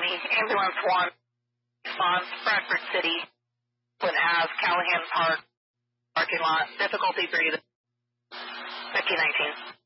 Ambulance 1, response, Bradford City, Wood Ave, Callahan Park, parking lot, difficulty breathing, 1519.